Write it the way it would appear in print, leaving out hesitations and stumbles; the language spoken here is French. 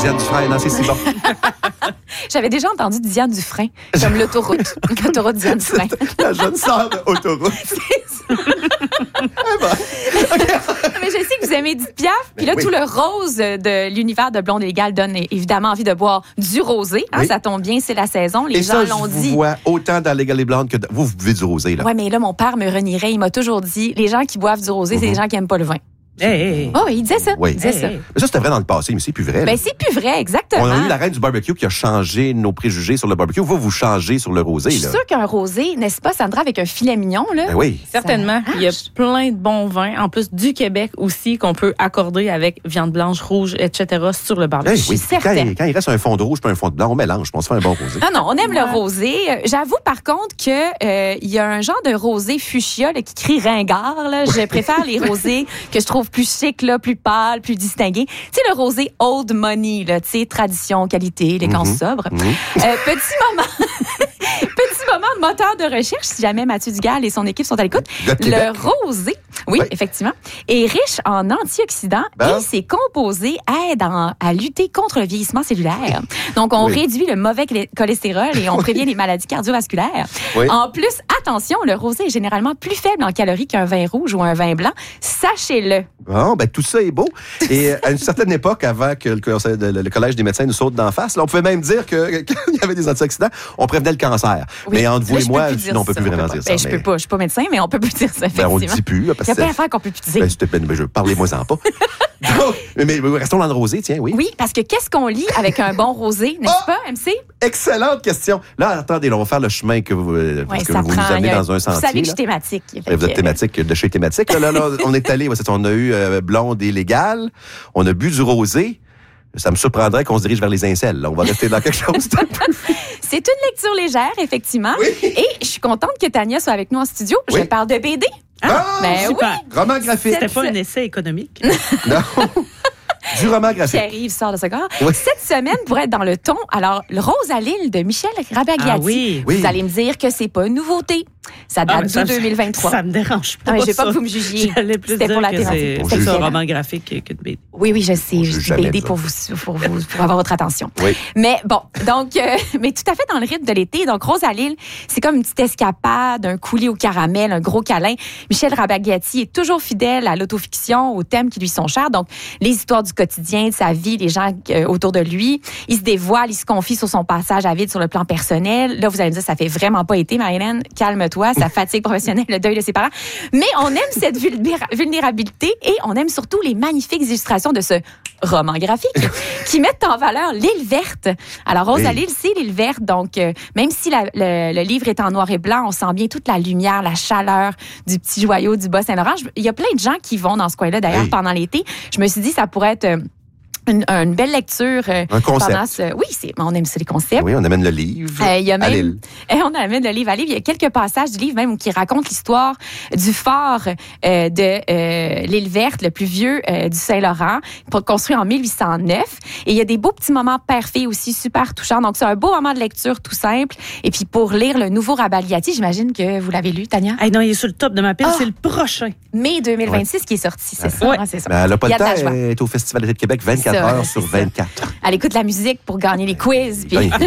Diane Dufresne, non, c'est si bon. J'avais déjà entendu Diane Dufresne, comme l'autoroute. L'autoroute Diane Dufresne. La jeune sœur de Autoroute. Mais je sais que vous aimez Edith Piaf. Puis là, oui. tout le rose de l'univers de Blonde et Légale donne évidemment envie de boire du rosé. Hein, Oui. ça tombe bien, c'est la saison. Les Et gens ça, l'ont je vous dit. vois autant dans Légal et Blonde que vous buvez du rosé, là. Oui, mais là, mon père me renierait. Il m'a toujours dit, les gens qui boivent du rosé, c'est les gens qui n'aiment pas le vin. Hey. Oh, il disait ça. Oui. Il disait ça. Hey. Mais ça, c'était vrai dans le passé, mais c'est plus vrai. là. Ben, c'est plus vrai, exactement. On a eu la reine du barbecue qui a changé nos préjugés sur le barbecue. Vous changez sur le rosé, Je suis là. sûre qu'un rosé, n'est-ce pas, Sandra, avec un filet mignon, là? Ben oui. Certainement. Ça Il y a marche. plein de bons vins, en plus du Québec aussi, qu'on peut accorder avec viande blanche, rouge, etc. sur le barbecue. Hey, oui. suis certaine. Quand il reste un fond de rouge pas un fond de blanc, on mélange, puis on se fait un bon rosé. Ah non, on aime le Ouais. rosé. J'avoue, par contre, que il y a un genre de rosé fuchsia là, qui crie ringard. Là. Je préfère les rosés que je trouve plus chic, là, plus pâles, plus distingués. Tu sais, le rosé old money, là, tu sais, tradition, qualité, élégance sobre. Petit moment... Petit moment de moteur de recherche, si jamais Mathieu Dugal et son équipe sont à l'écoute. Gars de Québec. Le rosé, oui, Oui. effectivement, est riche en antioxydants Ben. et ses composés aident à lutter contre le vieillissement cellulaire. Donc, on Oui. réduit le mauvais cholestérol et on prévient les maladies cardiovasculaires. Oui. En plus, attention, le rosé est généralement plus faible en calories qu'un vin rouge ou un vin blanc. Sachez-le. Bon, ben tout ça est beau. Et à une certaine époque, avant que le Collège des médecins nous saute d'en face, là, on pouvait même dire qu'il y avait des antioxydants, on prévenait le cancer. Oui. Mais entre vous Là, et je peux moi, plus dire sinon, on peut ça. plus vraiment dire ça. Ben, je peux pas. Je suis pas médecin, mais on peut plus dire ça, Ben, effectivement. on le dit plus. Là, parce Il y a que plein d'affaires qu'on peut plus dire. parlez-moi-en pas. Donc, mais restons dans le rosé, tiens, oui. Oui, parce que qu'est-ce qu'on lit avec un bon rosé, n'est-ce pas, MC? Excellente question. Là, attendez, là, on va faire le chemin que vous, parce que ça vous nous prend. amenez dans un Vous sentier. savez que je là. suis thématique. Vous êtes thématique de chez thématique. Là, on est allé, on a eu Blonde et Légale. On a bu du rosé. Ça me surprendrait qu'on se dirige vers les incels. Là. On va rester dans quelque chose de plus. C'est une lecture légère, effectivement. Oui. Et je suis contente que Tania soit avec nous en studio. Oui. Je parle de BD. Ah, Ben super. oui. Roman graphique. C'était pas un essai économique. Non. Du roman graphique. Pierre-Yves sort de ce corps. Oui. Cette semaine, pour être dans le ton, alors, le Rose à Lille de Michel Rabagliati. Ah oui. Oui. Vous allez me dire que c'est pas une nouveauté. Ça date mais de 2023. Ça me dérange pas. Ah, mais je veux pas ça. que vous me jugiez. J'allais plus C'était dire pour la que thématique. c'est On plus juge un jamais. roman graphique que de BD. Oui, je sais. On Je juge dis jamais BD ça. pour avoir votre attention. Oui. Mais bon, donc, mais tout à fait dans le rythme de l'été. Donc, Rose à Lille, c'est comme une petite escapade, un coulis au caramel, un gros câlin. Michel Rabagliati est toujours fidèle à l'autofiction, aux thèmes qui lui sont chers. Donc, les histoires du quotidien, de sa vie, les gens autour de lui. Il se dévoile, il se confie sur son passage à vide sur le plan personnel. Là, vous allez me dire, ça fait vraiment pas été, Marilyn. Calme-toi, sa fatigue professionnelle, le deuil de ses parents. Mais on aime cette vulnérabilité et on aime surtout les magnifiques illustrations de ce roman graphique qui mettent en valeur l'île verte. Alors, Rose à Oui. Lille, c'est l'île verte. Donc, même si le livre est en noir et blanc, on sent bien toute la lumière, la chaleur du petit joyau du Bas-Saint-Laurent. Il y a plein de gens qui vont dans ce coin-là, d'ailleurs, Oui. pendant l'été. Je me suis dit, ça pourrait être une belle lecture. Un concept. Pendant oui, on aime ça, les concepts. Oui, on amène le livre Il y a à même, Lille. on amène le livre à Lille. Il y a quelques passages du livre même qui racontent l'histoire du fort de l'île verte, le plus vieux du Saint-Laurent, construit en 1809. Et il y a des beaux petits moments père-fille aussi, super touchants. Donc, c'est un beau moment de lecture tout simple. Et puis, pour lire le nouveau Rabagliati, j'imagine que vous l'avez lu, Tania. Hey, non, il est sur le top de ma pile, Ah! c'est le prochain. Mai 2026 qui est sorti, c'est ça? Ouais. hein, c'est ça. Ben, elle n'a pas Il y le a de la temps, joie. elle est au Festival d'été de Québec 24 C'est ça, heures c'est sur ça. 24. Elle écoute la musique pour gagner les quiz. Puis Oui.